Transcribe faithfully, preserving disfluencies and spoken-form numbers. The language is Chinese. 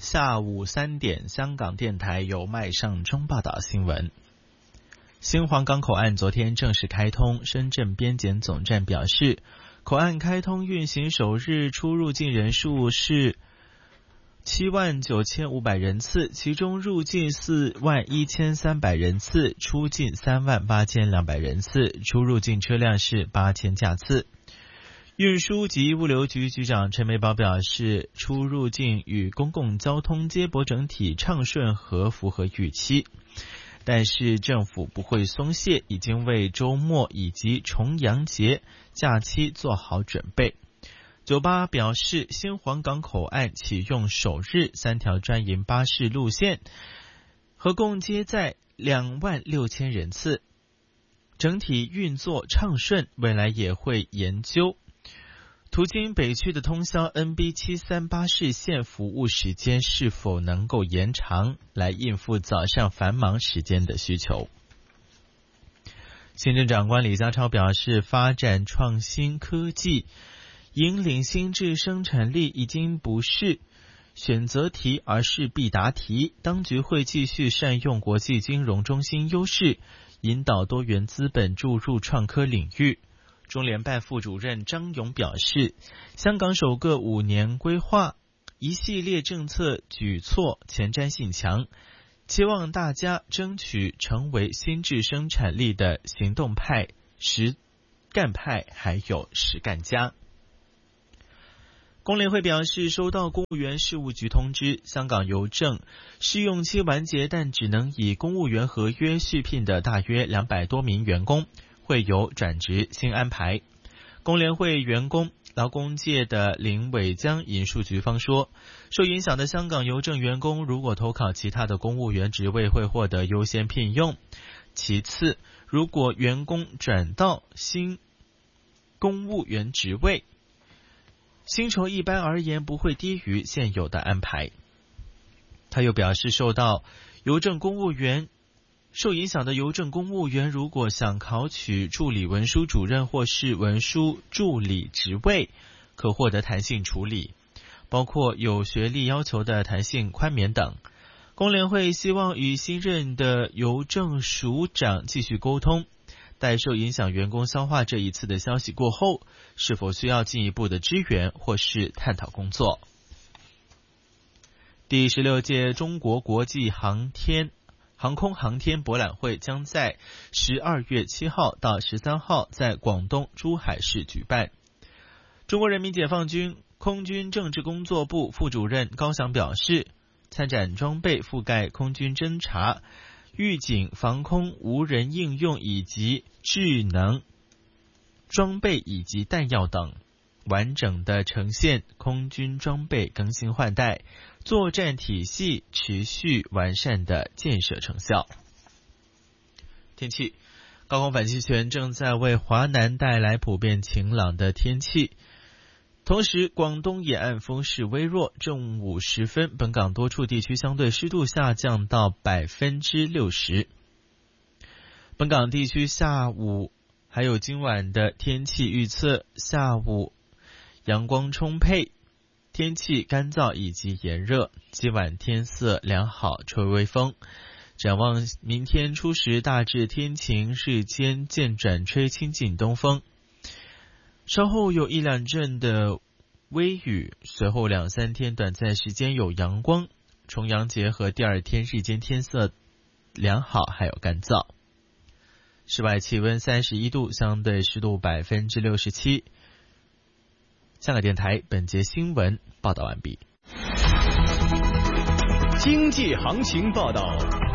下午三点，香港电台由麦尚中报道新闻。新皇岗口岸昨天正式开通，深圳边检总站表示，口岸开通运行首日出入境人数是七万九千五百人次，其中入境四万一千三百人次，出境三万八千两百人次，出入境车辆是八千架次。运输及物流局局长陈梅宝表示，出入境与公共交通接驳整体畅顺和符合预期，但是政府不会松懈，已经为周末以及重阳节假期做好准备。九巴表示，新皇岗口岸启用首日，三条专营巴士路线合共接载两万六千人次，整体运作畅顺，未来也会研究途经北区的通宵 N B 七三 巴士线服务时间是否能够延长，来应付早上繁忙时间的需求。行政长官李家超表示，发展创新科技引领新质生产力已经不是选择题，而是必答题。当局会继续善用国际金融中心优势，引导多元资本注入创科领域。中联办副主任张勇表示，香港首个五年规划一系列政策举措前瞻性强，期望大家争取成为新质生产力的行动派、实干派还有实干家。工联会表示，收到公务员事务局通知，香港邮政试用期完结但只能以公务员合约续聘的大约两百多名员工会有转职新安排。工联会员工劳工界的林伟江引述局方说，受影响的香港邮政员工如果投考其他的公务员职位会获得优先聘用，其次如果员工转到新公务员职位，薪酬一般而言不会低于现有的安排。他又表示，受到邮政公务员受影响的邮政公务员如果想考取助理文书主任或是文书助理职位，可获得弹性处理，包括有学历要求的弹性宽免等。工联会希望与新任的邮政署长继续沟通，待受影响员工消化这一次的消息过后，是否需要进一步的支援或是探讨工作。第十六届中国国际航天航空航天博览会将在十二月七号到十三号在广东珠海市举办。中国人民解放军空军政治工作部副主任高翔表示，参展装备覆盖空军侦察、预警、防空、无人应用以及智能装备以及弹药等，完整的呈现空军装备更新换代、作战体系持续完善的建设成效。天气，高空反气旋正在为华南带来普遍晴朗的天气，同时广东沿岸风势微弱，正午时分本港多处地区相对湿度下降到百分之六十。本港地区下午还有今晚的天气预测，下午阳光充沛，天气干燥以及炎热，今晚天色良好，吹微风。展望明天初时大致天晴，日间渐转吹清劲东风，稍后有一两阵的微雨，随后两三天短暂时间有阳光，重阳节和第二天日间天色良好还有干燥。室外气温三十一度，相对湿度百分之六十七。香港电台本节新闻报道完毕。 经济行情报道。